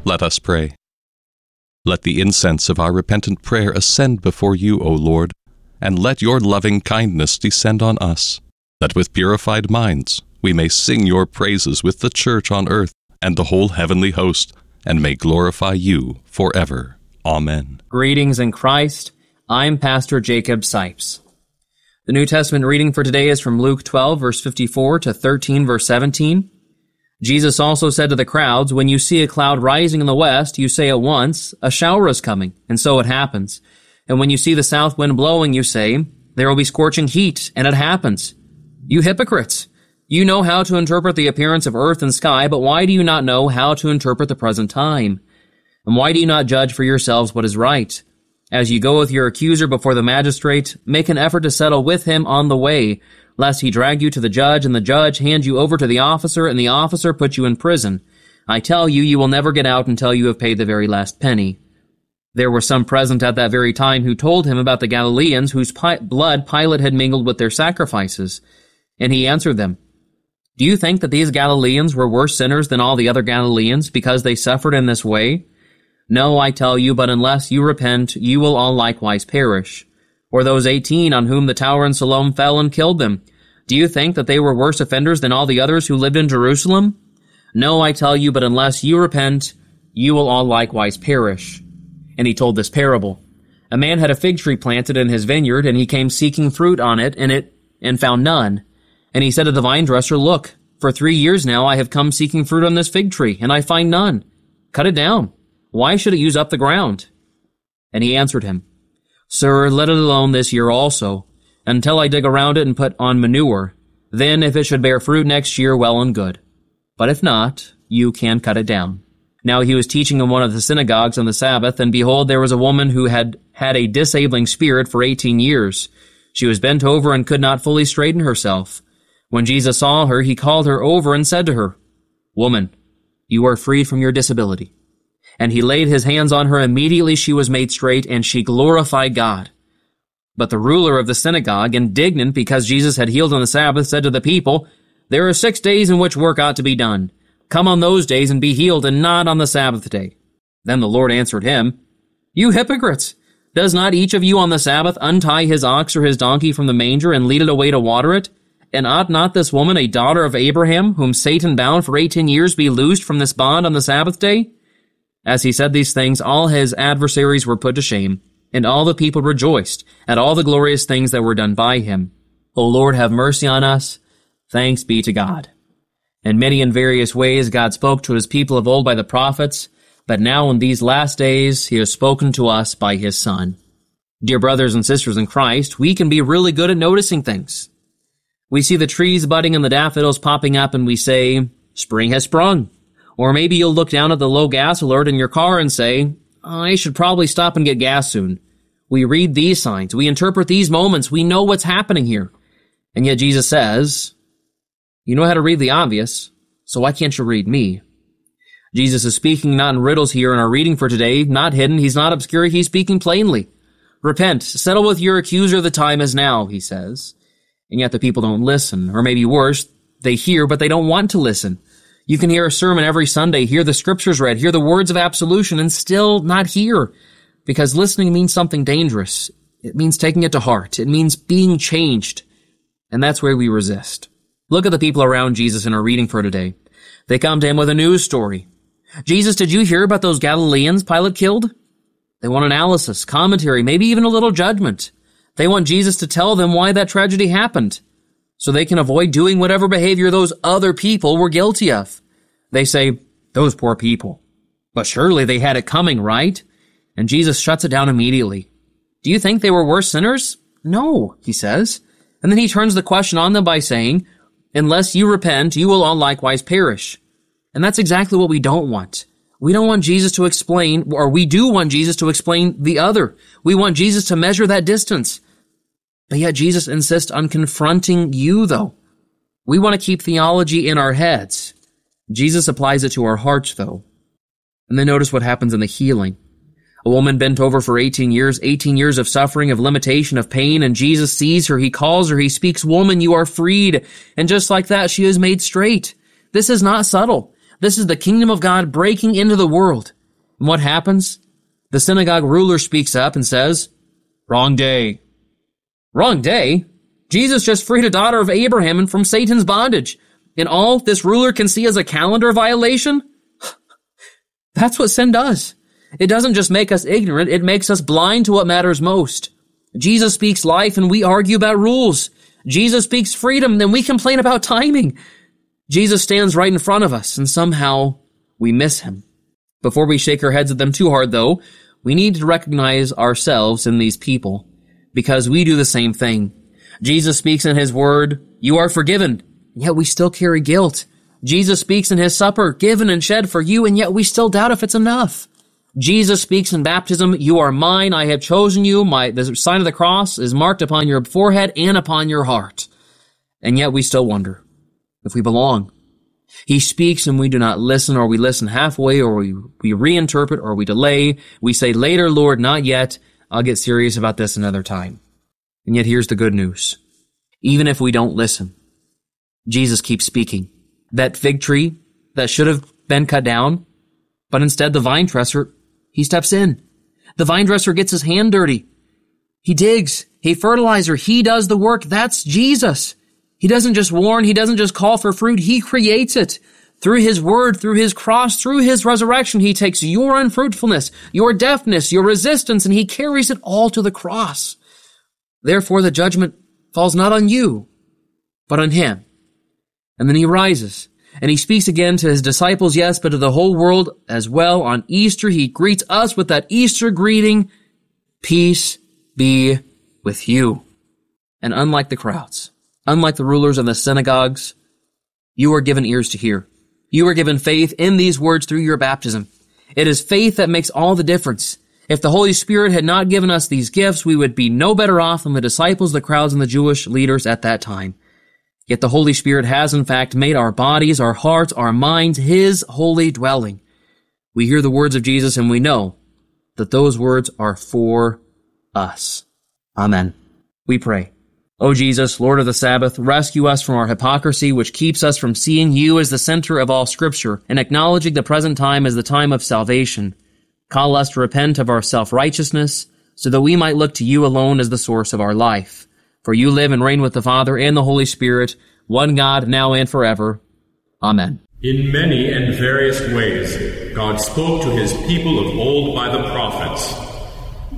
Let us pray. Let the incense of our repentant prayer ascend before you, O Lord, and let your loving kindness descend on us, that with purified minds we may sing your praises with the church on earth and the whole heavenly host, and may glorify you forever. Amen. Greetings in Christ. I'm Pastor Jacob Sipes. The New Testament reading for today is from Luke 12, verse 54 to 13, verse 17. Jesus also said to the crowds, "When you see a cloud rising in the west, you say at once, 'A shower is coming,' and so it happens. And when you see the south wind blowing, you say, 'There will be scorching heat,' and it happens. You hypocrites! You know how to interpret the appearance of earth and sky, but why do you not know how to interpret the present time? And why do you not judge for yourselves what is right? As you go with your accuser before the magistrate, make an effort to settle with him on the way, lest he drag you to the judge, and the judge hand you over to the officer, and the officer put you in prison. I tell you, you will never get out until you have paid the very last penny." There were some present at that very time who told him about the Galileans whose blood Pilate had mingled with their sacrifices. And he answered them, "Do you think that these Galileans were worse sinners than all the other Galileans because they suffered in this way? No, I tell you, but unless you repent, you will all likewise perish. Or those 18 on whom the tower in Siloam fell and killed them. Do you think that they were worse offenders than all the others who lived in Jerusalem? No, I tell you, but unless you repent, you will all likewise perish." And he told this parable. A man had a fig tree planted in his vineyard, and he came seeking fruit on it, and found none. And he said to the vine dresser, "Look, for 3 years now I have come seeking fruit on this fig tree, and I find none. Cut it down. Why should it use up the ground?" And he answered him, "Sir, let it alone this year also, until I dig around it and put on manure. Then if it should bear fruit next year, well and good. But if not, you can cut it down." Now he was teaching in one of the synagogues on the Sabbath, and behold, there was a woman who had had a disabling spirit for 18 years. She was bent over and could not fully straighten herself. When Jesus saw her, he called her over and said to her, "Woman, you are freed from your disability." And he laid his hands on her. Immediately she was made straight, and she glorified God. But the ruler of the synagogue, indignant because Jesus had healed on the Sabbath, said to the people, "There are 6 days in which work ought to be done. Come on those days and be healed, and not on the Sabbath day." Then the Lord answered him, "You hypocrites! Does not each of you on the Sabbath untie his ox or his donkey from the manger and lead it away to water it? And ought not this woman, a daughter of Abraham, whom Satan bound for 18 years, be loosed from this bond on the Sabbath day?" As he said these things, all his adversaries were put to shame, and all the people rejoiced at all the glorious things that were done by him. O Lord, have mercy on us. Thanks be to God. In many and various ways God spoke to his people of old by the prophets, but now in these last days he has spoken to us by his Son. Dear brothers and sisters in Christ, we can be really good at noticing things. We see the trees budding and the daffodils popping up, and we say, "Spring has sprung." Or maybe you'll look down at the low gas alert in your car and say, "I should probably stop and get gas soon." We read these signs. We interpret these moments. We know what's happening here. And yet Jesus says, "You know how to read the obvious, so why can't you read me?" Jesus is speaking not in riddles here in our reading for today, not hidden. He's not obscure. He's speaking plainly. "Repent, settle with your accuser, the time is now," he says. And yet the people don't listen, or maybe worse, they hear, but they don't want to listen. You can hear a sermon every Sunday, hear the scriptures read, hear the words of absolution, and still not hear, because listening means something dangerous. It means taking it to heart. It means being changed. And that's where we resist. Look at the people around Jesus in our reading for today. They come to him with a news story. "Jesus, did you hear about those Galileans Pilate killed?" They want analysis, commentary, maybe even a little judgment. They want Jesus to tell them why that tragedy happened, so they can avoid doing whatever behavior those other people were guilty of. They say, "Those poor people. But surely they had it coming, right?" And Jesus shuts it down immediately. "Do you think they were worse sinners?" "No," he says. And then he turns the question on them by saying, "Unless you repent, you will all likewise perish." And that's exactly what we don't want. We don't want Jesus to explain, or we do want Jesus to explain the other. We want Jesus to measure that distance. But yet Jesus insists on confronting you, though. We want to keep theology in our heads. Jesus applies it to our hearts, though. And then notice what happens in the healing. A woman bent over for 18 years of suffering, of limitation, of pain, and Jesus sees her, he calls her, he speaks, "Woman, you are freed." And just like that, she is made straight. This is not subtle. This is the kingdom of God breaking into the world. And what happens? The synagogue ruler speaks up and says, "Wrong day." Wrong day? Jesus just freed a daughter of Abraham and from Satan's bondage. And all this ruler can see as a calendar violation? That's what sin does. It doesn't just make us ignorant, it makes us blind to what matters most. Jesus speaks life and we argue about rules. Jesus speaks freedom, then we complain about timing. Jesus stands right in front of us and somehow we miss him. Before we shake our heads at them too hard, though, we need to recognize ourselves in these people because we do the same thing. Jesus speaks in his word, "You are forgiven," yet we still carry guilt. Jesus speaks in his supper, "Given and shed for you," and yet we still doubt if it's enough. Jesus speaks in baptism, "You are mine, I have chosen you." The sign of the cross is marked upon your forehead and upon your heart. And yet we still wonder if we belong. He speaks and we do not listen, or we listen halfway, or we reinterpret, or we delay. We say, "Later, Lord, not yet. I'll get serious about this another time." And yet here's the good news. Even if we don't listen, Jesus keeps speaking. That fig tree that should have been cut down, but instead the vine dresser, he steps in. The vine dresser gets his hand dirty. He digs. He fertilizer. He does the work. That's Jesus. He doesn't just warn. He doesn't just call for fruit. He creates it. Through his word, through his cross, through his resurrection, he takes your unfruitfulness, your deafness, your resistance, and he carries it all to the cross. Therefore, the judgment falls not on you, but on him. And then he rises, and he speaks again to his disciples, yes, but to the whole world as well. On Easter, he greets us with that Easter greeting, "Peace be with you." And unlike the crowds, unlike the rulers of the synagogues, you are given ears to hear. You are given faith in these words through your baptism. It is faith that makes all the difference. If the Holy Spirit had not given us these gifts, we would be no better off than the disciples, the crowds, and the Jewish leaders at that time. Yet the Holy Spirit has, in fact, made our bodies, our hearts, our minds his holy dwelling. We hear the words of Jesus and we know that those words are for us. Amen. We pray. O Jesus, Lord of the Sabbath, rescue us from our hypocrisy, which keeps us from seeing you as the center of all Scripture and acknowledging the present time as the time of salvation. Call us to repent of our self-righteousness, so that we might look to you alone as the source of our life. For you live and reign with the Father and the Holy Spirit, one God, now and forever. Amen. In many and various ways, God spoke to his people of old by the prophets.